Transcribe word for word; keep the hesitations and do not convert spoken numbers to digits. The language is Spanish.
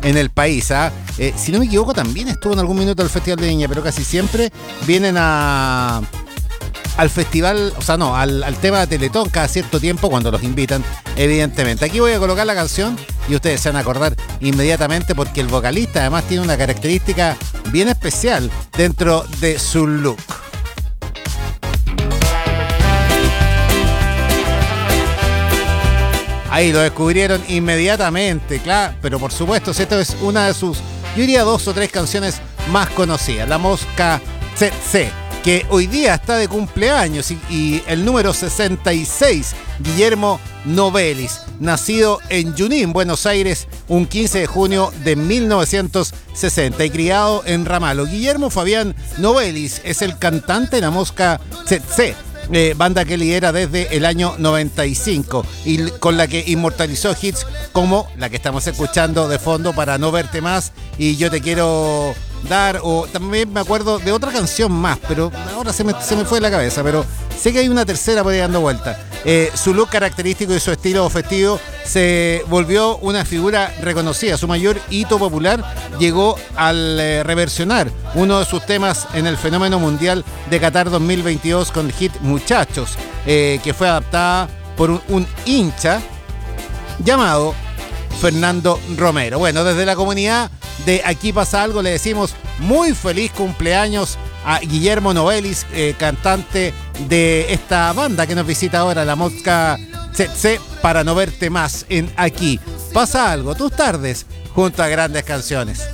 en el país. ¿ah? Eh, si no me equivoco, también estuvo en algún minuto del Festival de Viña, pero casi siempre vienen a... al festival, o sea, no, al, al tema de Teletón cada cierto tiempo cuando los invitan, evidentemente. Aquí voy a colocar la canción y ustedes se van a acordar inmediatamente porque el vocalista además tiene una característica bien especial dentro de su look. Ahí lo descubrieron inmediatamente, claro, pero por supuesto, esta es una de sus, yo diría dos o tres canciones más conocidas, La Mosca Tsetse, que hoy día está de cumpleaños y, y el número sesenta y seis, Guillermo Novelis, nacido en Junín, Buenos Aires, un quince de junio de mil novecientos sesenta y criado en Ramalo. Guillermo Fabián Novelis es el cantante de La Mosca Tsetse, Eh, banda que lidera desde el año noventa y cinco y con la que inmortalizó hits como la que estamos escuchando de fondo, Para no verte más y Yo te quiero dar, o también me acuerdo de otra canción más, pero ahora se me, se me fue de la cabeza, pero sé que hay una tercera por ahí dando vuelta. Eh, su look característico y su estilo festivo se volvió una figura reconocida. Su mayor hito popular llegó al eh, reversionar uno de sus temas en el fenómeno mundial de Qatar dos mil veintidós con el hit Muchachos, eh, que fue adaptada por un, un hincha llamado Fernando Romero. Bueno, desde la comunidad de Aquí Pasa Algo le decimos muy feliz cumpleaños a Guillermo Novelis, eh, cantante de esta banda que nos visita ahora, La Mosca Tsetse, Para no verte más en Aquí Pasa Algo, tus tardes junto a grandes canciones.